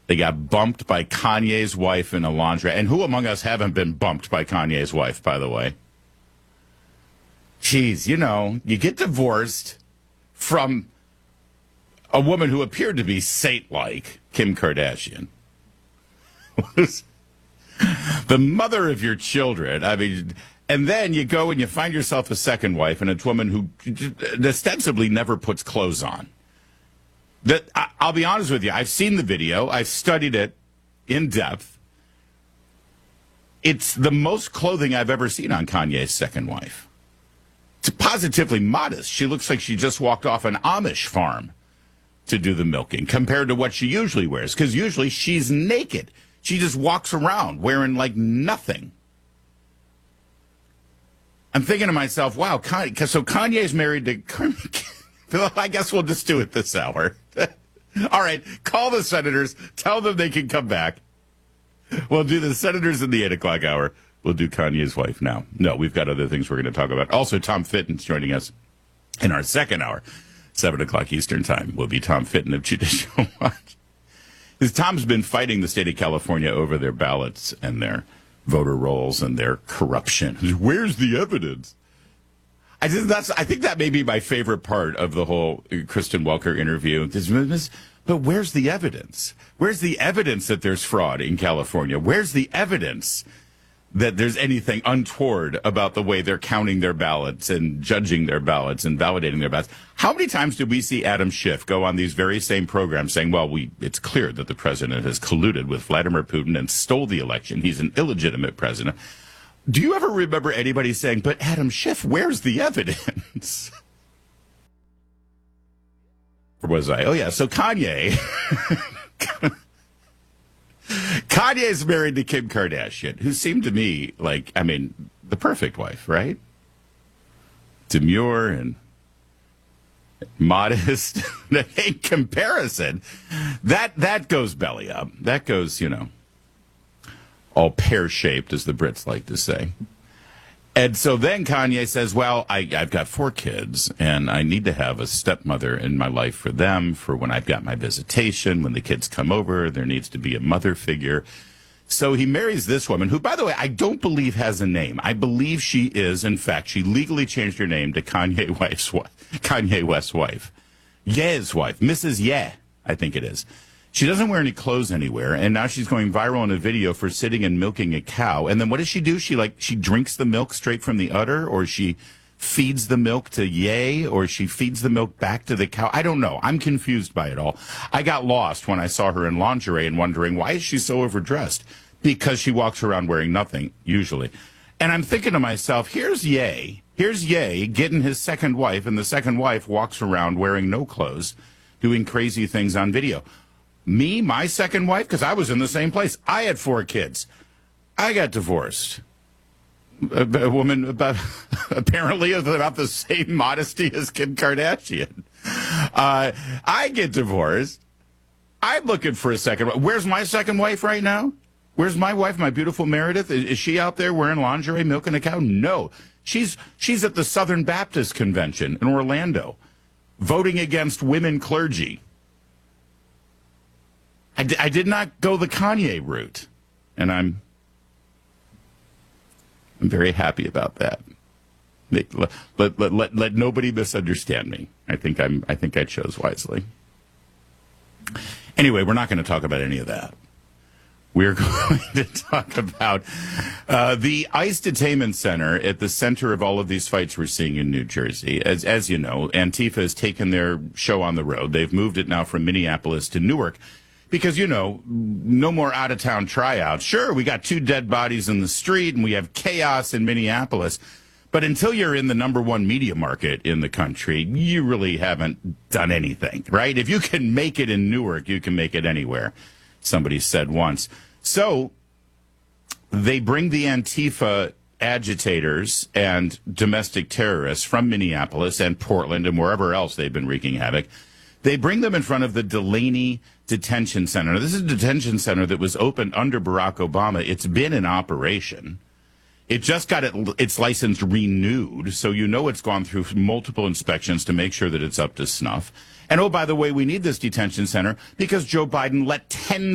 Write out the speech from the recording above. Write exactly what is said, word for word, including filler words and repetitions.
They got bumped by Kanye's wife in a laundry. And who among us haven't been bumped by Kanye's wife, by the way? Jeez, you know, you get divorced from a woman who appeared to be saint-like, Kim Kardashian. The mother of your children. I mean, and then you go and you find yourself a second wife, and it's a woman who ostensibly never puts clothes on. That I, I'll be honest with you, I've seen the video, I've studied it in depth. It's the most clothing I've ever seen on Kanye's second wife. It's positively modest. She looks like she just walked off an Amish farm to do the milking compared to what she usually wears, because usually she's naked. She just walks around wearing like nothing. I'm thinking to myself, wow, Kanye, so Kanye's married to, I guess we'll just do it this hour. All right, call the senators, tell them they can come back. We'll do the senators in the eight o'clock hour. We'll do Kanye's wife now. No, we've got other things we're going to talk about. Also, Tom Fitton's joining us in our second hour, seven o'clock Eastern time. Will be Tom Fitton of Judicial Watch. Because Tom's been fighting the state of California over their ballots and their voter rolls and their corruption. Where's the evidence? I think that's. I think that may be my favorite part of the whole Kristen Welker interview. But where's the evidence? Where's the evidence that there's fraud in California? Where's the evidence that there's anything untoward about the way they're counting their ballots and judging their ballots and validating their ballots? How many times did we see Adam Schiff go on these very same programs saying, well, we it's clear that the president has colluded with Vladimir Putin and stole the election. He's an illegitimate president. Do you ever remember anybody saying, but Adam Schiff, where's the evidence? Or was I? Oh, yeah. So Kanye. Kanye's married to Kim Kardashian, who seemed to me like, I mean, the perfect wife, right? Demure and modest. In comparison, that that goes belly up. That goes, you know, all pear-shaped, as the Brits like to say. And so then Kanye says, well, I, I've got four kids, and I need to have a stepmother in my life for them, for when I've got my visitation, when the kids come over, there needs to be a mother figure. So he marries this woman, who, by the way, I don't believe has a name. I believe she is, in fact, she legally changed her name to Kanye West's wife, Kanye West's wife. Ye's wife, Missus Ye, I think it is. She doesn't wear any clothes anywhere, and now she's going viral in a video for sitting and milking a cow. And then what does she do? She like she drinks the milk straight from the udder, or she feeds the milk to Ye, or she feeds the milk back to the cow. I don't know. I'm confused by it all. I got lost when I saw her in lingerie and wondering, why is she so overdressed? Because she walks around wearing nothing, usually. And I'm thinking to myself, here's Ye. Here's Ye getting his second wife, and the second wife walks around wearing no clothes, doing crazy things on video. Me, my second wife, because I was in the same place. I had four kids. I got divorced. A, a woman about apparently is about the same modesty as Kim Kardashian. Uh, I get divorced. I'm looking for a second. Where's my second wife right now? Where's my wife, my beautiful Meredith? Is, is she out there wearing lingerie, milking a cow? No. She's she's at the Southern Baptist Convention in Orlando, voting against women clergy. I, d- I did not go the Kanye route, and I'm I'm very happy about that. Let, let, let, let, let nobody misunderstand me. I think I'm I think I chose wisely. Anyway, we're not going to talk about any of that. We're going to talk about uh, the ICE Detainment Center at the center of all of these fights we're seeing in New Jersey. As as you know, Antifa has taken their show on the road. They've moved it now from Minneapolis to Newark. Because, you know, no more out-of-town tryouts. Sure, we got two dead bodies in the street, and we have chaos in Minneapolis. But until you're in the number one media market in the country, you really haven't done anything, right? If you can make it in Newark, you can make it anywhere, somebody said once. So they bring the Antifa agitators and domestic terrorists from Minneapolis and Portland and wherever else they've been wreaking havoc. They bring them in front of the Delaney Detention Center. Now, this is a detention center that was opened under Barack Obama. It's been in operation. It just got it, its license renewed, so you know it's gone through multiple inspections to make sure that it's up to snuff. And, oh, by the way, we need this detention center because Joe Biden let ten